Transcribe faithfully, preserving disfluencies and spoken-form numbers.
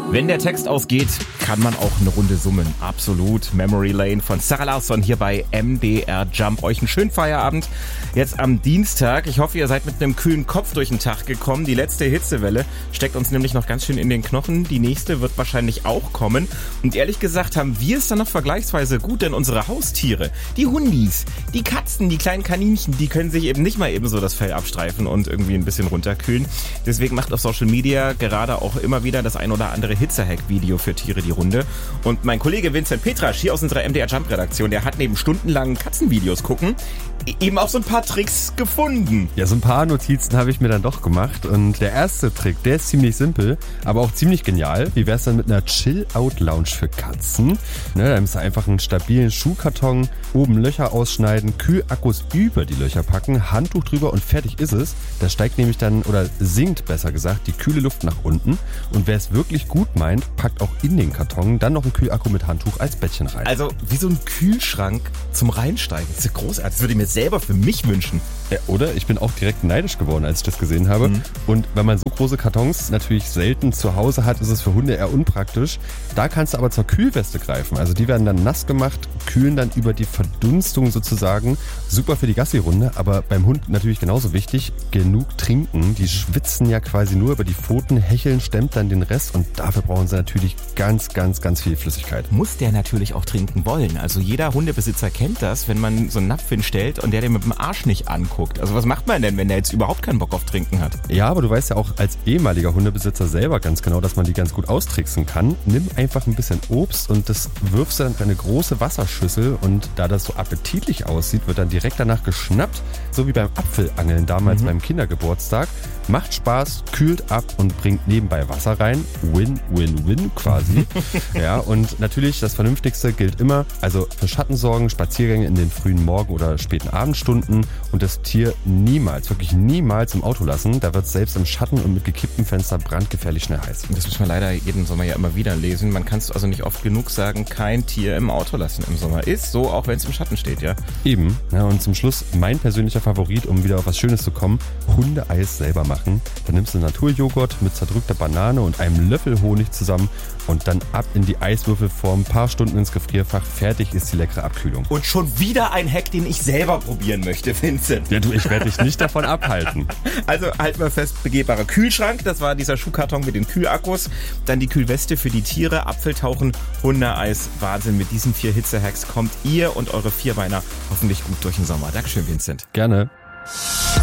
Wenn der Text ausgeht, kann man auch eine Runde summen. Absolut. Memory Lane von Zara Larsson hier bei M D R Jump. Euch einen schönen Feierabend jetzt am Dienstag. Ich hoffe, ihr seid mit einem kühlen Kopf durch den Tag gekommen. Die letzte Hitzewelle steckt uns nämlich noch ganz schön in den Knochen. Die nächste wird wahrscheinlich auch kommen. Und ehrlich gesagt haben wir es dann noch vergleichsweise gut, denn unsere Haustiere, die Hundis, die Katzen, die kleinen Kaninchen, die können sich eben nicht mal eben so das Fell abstreifen und irgendwie ein bisschen runterkühlen. Deswegen macht auf Social Media gerade auch immer wieder das ein oder andere Hitzehack-Video für Tiere die Runde. Und mein Kollege Vincent Petrasch hier aus unserer M D R Jump-Redaktion, der hat neben stundenlangen Katzenvideos gucken, eben auch so ein paar Tricks gefunden. Ja, so ein paar Notizen habe ich mir dann doch gemacht. Und der erste Trick, der ist ziemlich simpel, aber auch ziemlich genial. Wie wär's dann mit einer Chill-Out-Lounge für Katzen? Ne, da müsst ihr einfach einen stabilen Schuhkarton, oben Löcher ausschneiden, Kühlakkus über die Löcher packen, Handtuch drüber und fertig ist es. Da steigt nämlich dann, oder sinkt besser gesagt, die kühle Luft nach unten. Und wer es wirklich gut meint, packt auch in den Karton dann noch einen Kühlakku mit Handtuch als Bettchen rein. Also wie so ein Kühlschrank zum Reinsteigen. Das ist ja großartig. Das würde ich mir selber für mich wünschen. Ja, oder? Ich bin auch direkt neidisch geworden, als ich das gesehen habe. Mhm. Und wenn man so große Kartons natürlich selten zu Hause hat, ist es für Hunde eher unpraktisch. Da kannst du aber zur Kühlweste greifen. Also die werden dann nass gemacht, kühlen dann über die Verdunstung sozusagen. Super für die Gassi-Runde, aber beim Hund natürlich genauso wichtig, genug trinken. Die schwitzen ja quasi nur über die Pfoten, hecheln, stemmt dann den Rest und dafür brauchen sie natürlich ganz, ganz, ganz viel Flüssigkeit. Muss der natürlich auch trinken wollen. Also jeder Hundebesitzer kennt das, wenn man so einen Napf hinstellt und der den mit dem Arsch nicht anguckt. Also was macht man denn, wenn der jetzt überhaupt keinen Bock auf Trinken hat? Ja, aber du weißt ja auch als ehemaliger Hundebesitzer selber ganz genau, dass man die ganz gut austricksen kann. Nimm einfach ein bisschen Obst und das wirfst du dann in eine große Wasserschüssel und da das so appetitlich aussieht, wird dann direkt danach geschnappt, so wie beim Apfelangeln damals mhm. beim Kindergeburtstag. Macht Spaß, kühlt ab und bringt nebenbei Wasser rein. Win, win, win quasi. Ja, und natürlich das Vernünftigste gilt immer, also für Schatten sorgen, Spaziergänge in den frühen Morgen- oder späten Abendstunden und das Tier niemals, wirklich niemals im Auto lassen. Da wird es selbst im Schatten und mit gekipptem Fenster brandgefährlich schnell heiß. Das müssen wir leider jeden Sommer ja immer wieder lesen. Man kann es also nicht oft genug sagen, kein Tier im Auto lassen im Sommer. Ist so, auch wenn es im Schatten steht, ja? Eben. Ja, und zum Schluss mein persönlicher Favorit, um wieder auf was Schönes zu kommen, Hundeeis selber machen. Dann nimmst du Naturjoghurt mit zerdrückter Banane und einem Löffel Honig zusammen und dann ab in die Eiswürfelform, ein paar Stunden ins Gefrierfach, fertig ist die leckere Abkühlung. Und schon wieder ein Hack, den ich selber probieren möchte, Vincent. Ja du, ich werde dich nicht davon abhalten. Also halt mal fest, begehbarer Kühlschrank, das war dieser Schuhkarton mit den Kühlakkus, dann die Kühlweste für die Tiere, Apfeltauchen, Hundeeis, Wahnsinn. Mit diesen vier Hitzehacks kommt ihr und eure Vierbeiner hoffentlich gut durch den Sommer. Dankeschön, Vincent. Gerne.